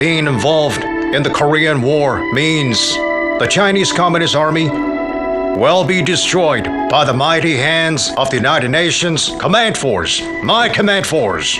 Being involved in the Korean War means the Chinese Communist Army will be destroyed by the mighty hands of the United Nations Command Force, my Command Force.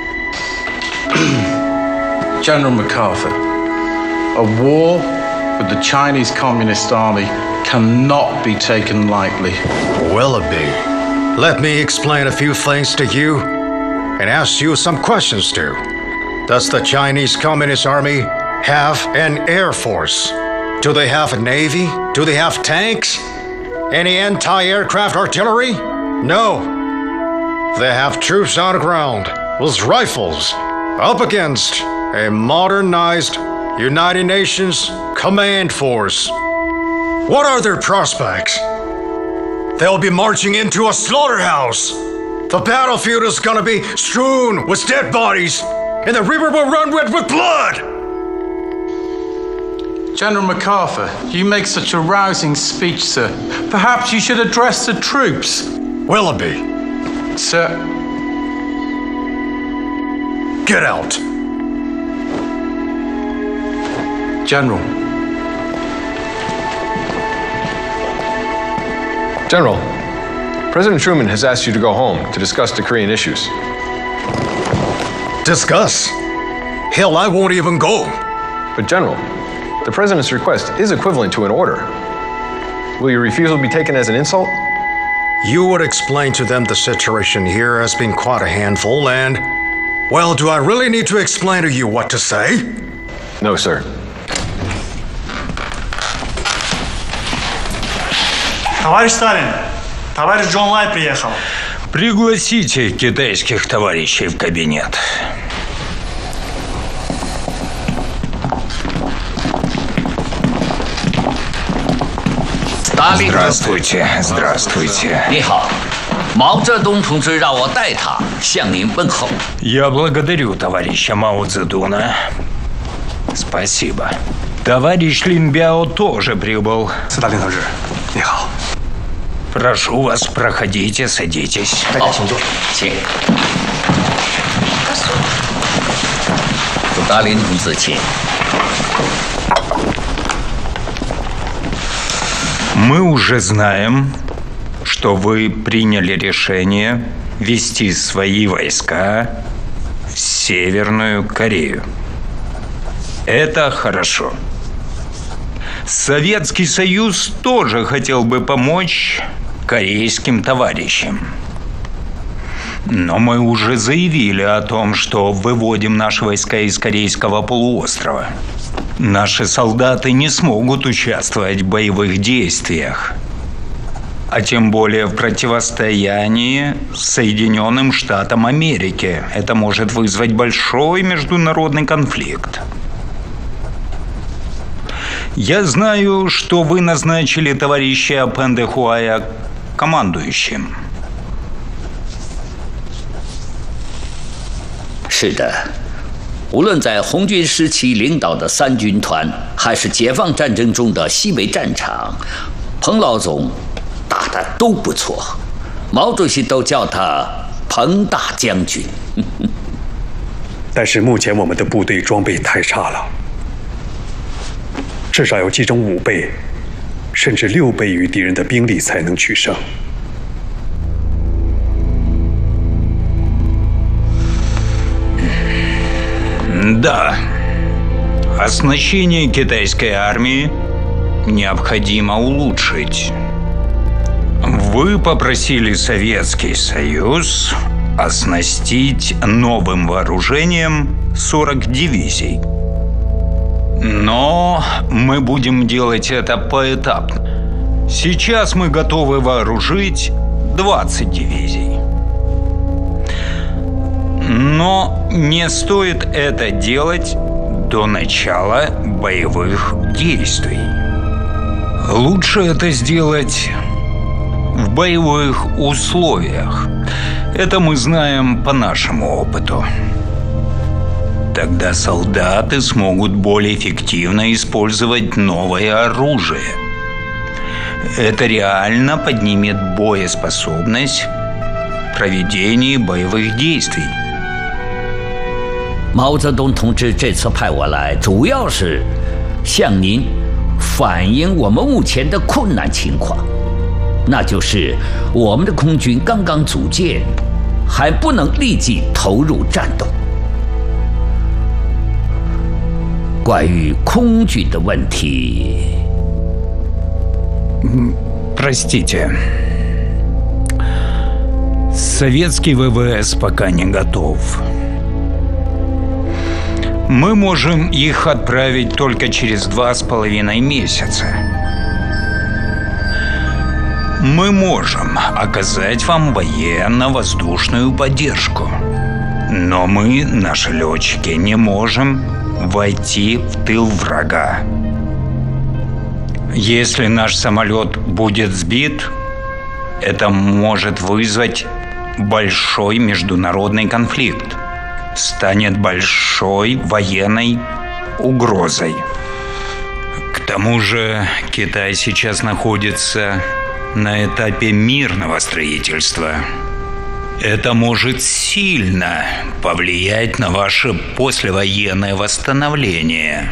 General MacArthur, a war with the Chinese Communist Army cannot be taken lightly. Willoughby, let me explain a few things to you and ask you some questions too. Does the Chinese Communist Army have an air force? Do they have a navy? Do they have tanks? Any anti-aircraft artillery? No. They have troops on the ground with rifles up against a modernized United Nations Command Force. What are their prospects? They'll be marching into a slaughterhouse. The battlefield is gonna be strewn with dead bodies, and the river will run red with blood. General MacArthur, you make such a rousing speech, sir. Perhaps you should address the troops. Willoughby. Sir. Get out. General. General, President Truman has asked you to go home to discuss the Korean issues. Discuss? Hell, I won't even go. But General, the President's request is equivalent to an order. Will your refusal be taken as an insult? You would explain to them the situation here has been quite a handful, and, well, do I really need to explain to you what to say? No, sir. Товарищ Сталин, товарищ Джон Лай приехал. Пригласите китайских товарищей в кабинет. Здравствуйте, здравствуйте. 你好，毛泽东同志让我代他向您问候。 Я благодарю товарища Мао Цзэдуна. Спасибо. Товарищ Лин Бяо тоже прибыл. Сталин同志，你好。 Прошу вас, проходите, садитесь. 大家请坐，请。斯大林同志，请。 Мы уже знаем, что вы приняли решение вести свои войска в Северную Корею. Это хорошо. Советский Союз тоже хотел бы помочь корейским товарищам. Но мы уже заявили о том, что выводим наши войска из Корейского полуострова. Наши солдаты не смогут участвовать в боевых действиях, а тем более в противостоянии с Соединенным Штатам Америки. Это может вызвать большой международный конфликт. Я знаю, что вы назначили товарища Пэн Дэхуая командующим. 是的，无论在红军时期领导的三军团，还是解放战争中的西北战场，彭老总打得都不错，毛主席都叫他彭大将军。 但是目前我们的部队装备太差了，至少要集中5倍，甚至6倍于敌人的兵力才能取胜。 Да, оснащение китайской армии необходимо улучшить. Вы попросили Советский Союз оснастить новым вооружением 40 дивизий. Но мы будем делать это поэтапно. Сейчас мы готовы вооружить 20 дивизий. Но не стоит это делать до начала боевых действий. Лучше это сделать в боевых условиях. Это мы знаем по нашему опыту. Тогда солдаты смогут более эффективно использовать новое оружие. Это реально поднимет боеспособность в проведении боевых действий. 毛泽东同志这次派我来，主要是向您反映我们目前的困难情况，那就是我们的空军刚刚组建，还不能立即投入战斗。关于空军的问题， Простите. Советский ВВС пока не готов. Мы можем их отправить только через 2,5 месяца. Мы можем оказать вам военно-воздушную поддержку. Но мы, наши летчики, не можем войти в тыл врага. Если наш самолет будет сбит, это может вызвать большой международный конфликт, станет большой военной угрозой. К тому же Китай сейчас находится на этапе мирного строительства. Это может сильно повлиять на ваше послевоенное восстановление.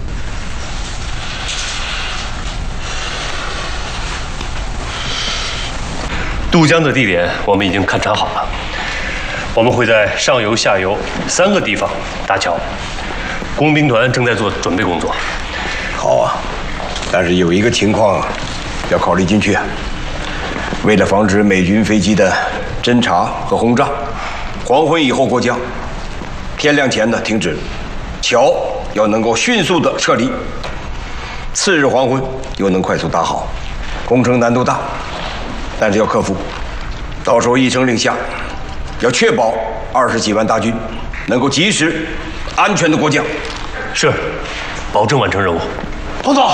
渡江的地点我们已经勘察好了，我们会在上游、下游3个地方搭桥，工兵团正在做准备工作。 好啊，但是有一个情况要考虑进去，为了防止美军飞机的侦察和轰炸，黄昏以后过江，天亮前呢停止，桥要能够迅速的撤离，次日黄昏又能快速搭好，工程难度大。 但是要克服，到时候一声令下，要确保20几万大军能够及时、安全的过江。 是，保证完成任务。 彭总，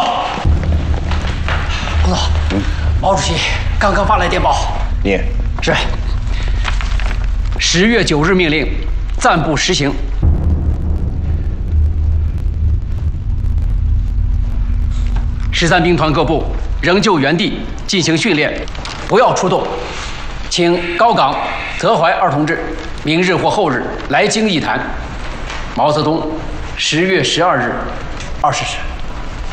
彭总，毛主席刚刚发来电报。 念。 是。10月9日命令，暂不实行。13兵团各部仍就原地进行训练。 不要出动，请高岗、泽怀2同志明日或后日来京议谈。毛泽东10月12日20时。